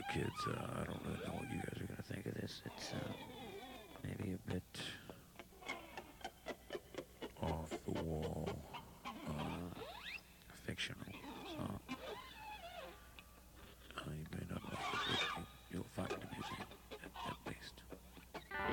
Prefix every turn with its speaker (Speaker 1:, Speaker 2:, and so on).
Speaker 1: kids, I don't really know what you guys are going to think of this. It's maybe a bit off the wall, fictional.